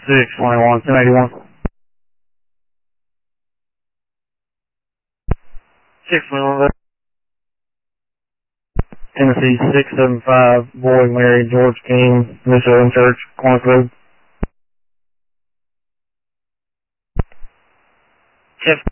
621, 1081. 621, Tennessee 675, Boy, Mary, George King, Mission Church, Clark Road. Chef